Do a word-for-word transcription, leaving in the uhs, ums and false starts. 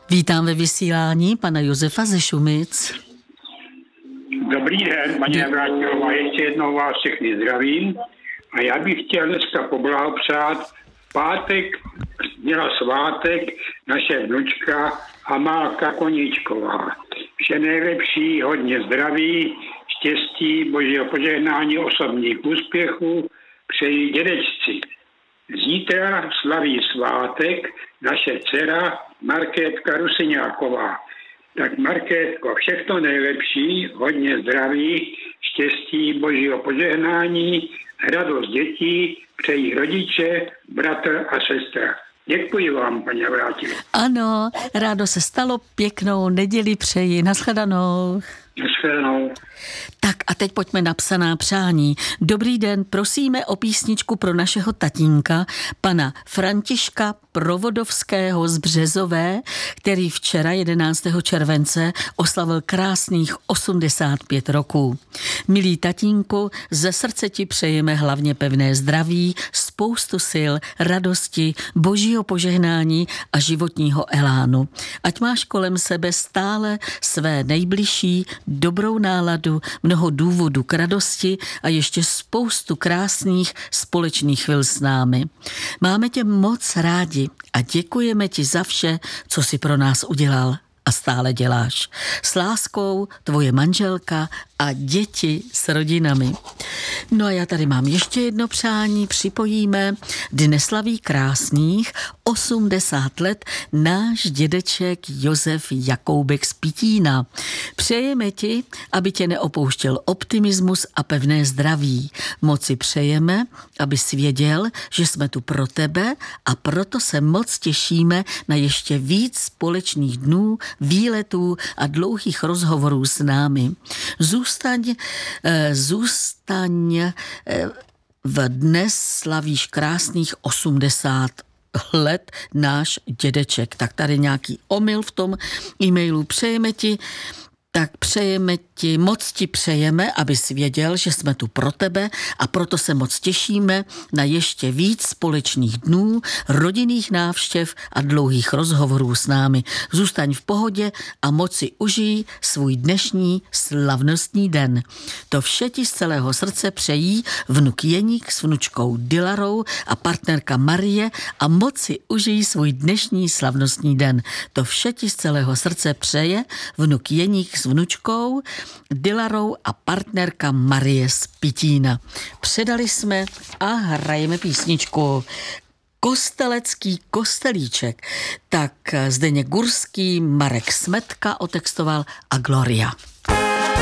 Vítám ve vysílání pana Josefa ze Šumic. Dobrý den, paní Navrátilová, ještě jednou vás všechny zdravím. A já bych chtěl dneska poblahopřát. V pátek měla svátek naše vnučka Amálka Koníčková. Vše nejlepší, hodně zdraví, štěstí, božího požehnání, osobních úspěchů přeji dědečci. Zítra slaví svátek naše dcera Markétka Rusiňáková. Tak Markétko, všechno nejlepší, hodně zdraví, štěstí, božího požehnání, radost dětí přejí rodiče, bratr a sestra. Děkuji vám, paní Navrátilová. Ano, rádo se stalo, pěknou neděli přeji, nashledanou. Nashledanou. Tak a teď pojďme na psaná přání. Dobrý den, prosíme o písničku pro našeho tatínka, pana Františka Provodovského z Březové, který včera jedenáctého července oslavil krásných osmdesát pět roků. Milý tatínku, ze srdce ti přejeme hlavně pevné zdraví, spoustu sil, radosti, božího požehnání a životního elánu. Ať máš kolem sebe stále své nejbližší, dobrou náladu, mnoho důvodů k radosti a ještě spoustu krásných společných chvil s námi. Máme tě moc rádi a děkujeme ti za vše, co jsi pro nás udělal a stále děláš. S láskou tvoje manželka a děti s rodinami. No a já tady mám ještě jedno přání, připojíme. Dnes slaví krásných osmdesát let náš dědeček Josef Jakoubek z Pitína. Přejeme ti, aby tě neopouštěl optimismus a pevné zdraví. Moci přejeme, aby jsi věděl, že jsme tu pro tebe a proto se moc těšíme na ještě víc společných dnů, výletů a dlouhých rozhovorů s námi. Zůstaň, zůstaň v dnes slavíš krásných osmdesát let náš dědeček. Tak tady nějaký omyl v tom e-mailu. Přejeme ti, tak přejeme ti, moc ti přejeme, abys věděl, že jsme tu pro tebe a proto se moc těšíme na ještě víc společných dnů, rodinných návštěv a dlouhých rozhovorů s námi. Zůstaň v pohodě a moc si užij svůj dnešní slavnostní den. To vše ti z celého srdce přejí vnuk Jeník s vnučkou Dilarou a partnerka Marie a moc si užij svůj dnešní slavnostní den. To vše ti z celého srdce přeje vnuk Jeník s vnučkou Dilarou a partnerka Marie z Pitína. Předali jsme a hrajeme písničku Kostelecký kostelíček. Tak Zdeněk Gurský, Marek Smetka otextoval a Gloria.